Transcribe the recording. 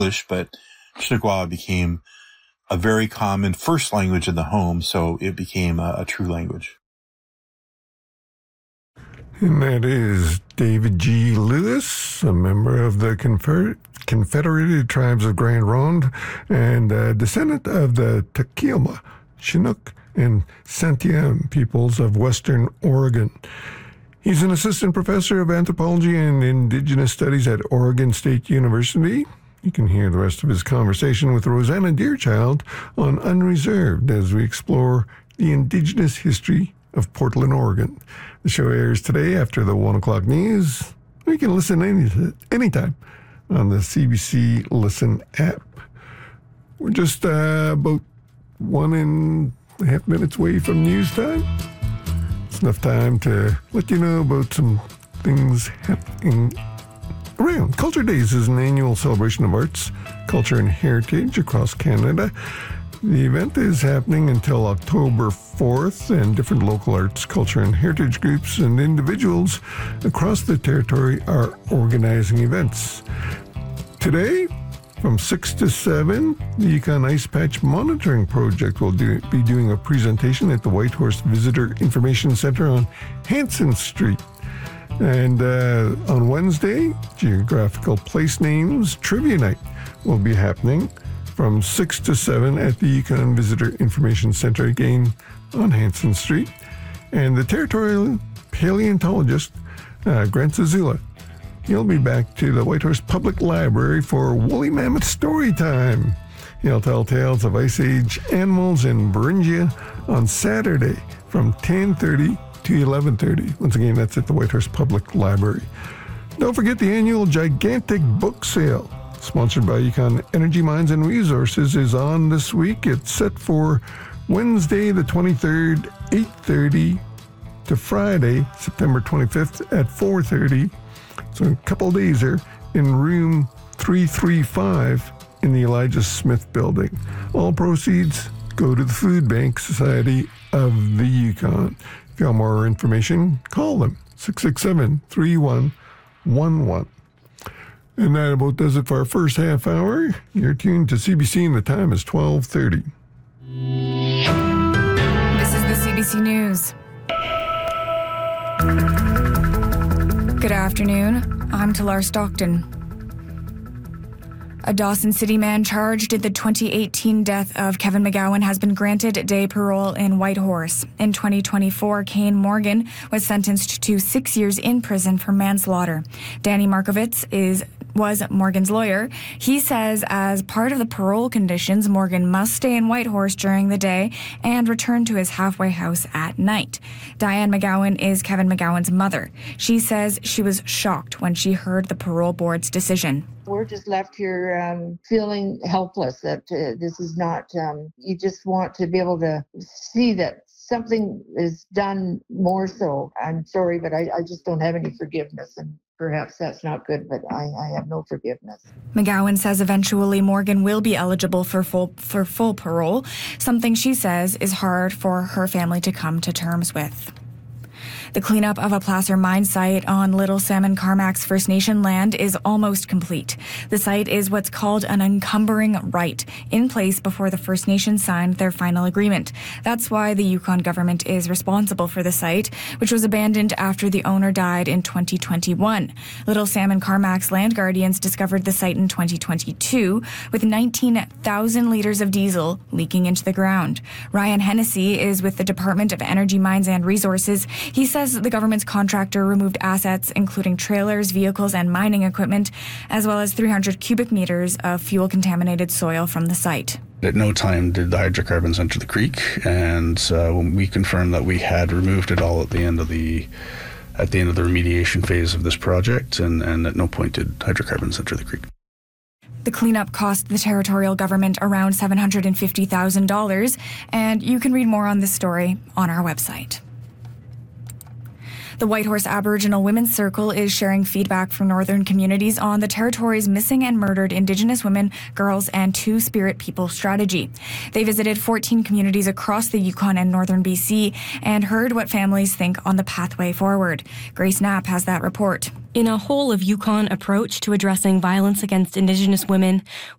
English, but Chinookwa became a very common first language in the home, so it became a true language. And that is David G. Lewis, a member of the Confederated Tribes of Grand Ronde and a descendant of the Tequila, Chinook, and Santiam peoples of Western Oregon. He's an assistant professor of anthropology and indigenous studies at Oregon State University. You can hear the rest of his conversation with Rosanna Deerchild on Unreserved as we explore the indigenous history of Portland, Oregon. The show airs today after the 1 o'clock news. You can listen anytime on the CBC Listen app. We're just about 1.5 minutes away from news time. It's enough time to let you know about some things happening around. Culture Days is an annual celebration of arts, culture, and heritage across Canada. The event is happening until October 4th, and different local arts, culture, and heritage groups and individuals across the territory are organizing events. Today, from 6 to 7, the Yukon Ice Patch Monitoring Project will be doing a presentation at the Whitehorse Visitor Information Center on Hanson Street. And on Wednesday, Geographical Place Names Trivia Night will be happening from 6 to 7 at the Yukon Visitor Information Center, again on Hanson Street. And the territorial paleontologist, Grant Zazula, he'll be back to the Whitehorse Public Library for Woolly Mammoth Story Time. He'll tell tales of Ice Age animals in Beringia on Saturday from 10:30 to 11:30. Once again, that's at the Whitehorse Public Library. Don't forget the annual Gigantic Book Sale, sponsored by Yukon Energy Mines and Resources, is on this week. It's set for Wednesday the 23rd, 8:30 to Friday, September 25th at 4:30. So a couple of days there in room 335 in the Elijah Smith Building. All proceeds go to the Food Bank Society of the Yukon. If you want more information, call them, 667-3111. And that about does it for our first half hour. You're tuned to CBC and the time is 12:30. This is the CBC News. Good afternoon. I'm Talar Stockton. A Dawson City man charged in the 2018 death of Kevin McGowan has been granted day parole in Whitehorse. In 2024, Kane Morgan was sentenced to 6 years in prison for manslaughter. Danny Markovitz was Morgan's lawyer. He says as part of the parole conditions, Morgan must stay in Whitehorse during the day and return to his halfway house at night. Diane McGowan is Kevin McGowan's mother. She says she was shocked when she heard the parole board's decision. We're just left here feeling helpless that this is not, you just want to be able to see that something is done more so. I'm sorry, but I just don't have any forgiveness, and perhaps that's not good, but I have no forgiveness. McGowan says eventually Morgan will be eligible for full parole, something she says is hard for her family to come to terms with. The cleanup of a placer mine site on Little Salmon Carmacks First Nation land is almost complete. The site is what's called an encumbering right, in place before the First Nation signed their final agreement. That's why the Yukon government is responsible for the site, which was abandoned after the owner died in 2021. Little Salmon Carmacks land guardians discovered the site in 2022 with 19,000 litres of diesel leaking into the ground. Ryan Hennessy is with the Department of Energy, Mines and Resources. He says the government's contractor removed assets, including trailers, vehicles, and mining equipment, as well as 300 cubic meters of fuel-contaminated soil from the site. At no time did the hydrocarbons enter the creek, and when we confirmed that we had removed it all at the end of the remediation phase of this project, and at no point did hydrocarbons enter the creek. The cleanup cost the territorial government around $750,000, and you can read more on this story on our website. The Whitehorse Aboriginal Women's Circle is sharing feedback from northern communities on the territory's missing and murdered Indigenous women, girls, and Two-Spirit people strategy. They visited 14 communities across the Yukon and northern BC and heard what families think on the pathway forward. Grace Knapp has that report. In a whole of Yukon approach to addressing violence against Indigenous women,